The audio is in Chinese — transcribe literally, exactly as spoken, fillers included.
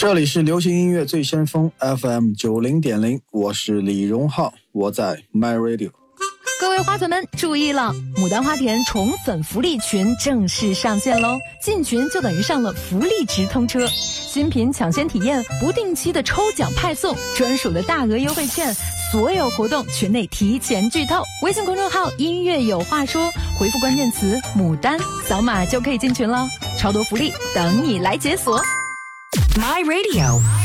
这里是流行音乐最先锋 F M 九零点零，我是李荣浩，我在 My Radio。 各位花粉们注意了，牡丹花田宠粉福利群正式上线喽！进群就等于上了福利直通车，新品抢先体验，不定期的抽奖派送，专属的大额优惠券，所有活动群内提前剧透。微信公众号音乐有话说，回复关键词牡丹，扫码就可以进群了，超多福利等你来解锁。 My Radio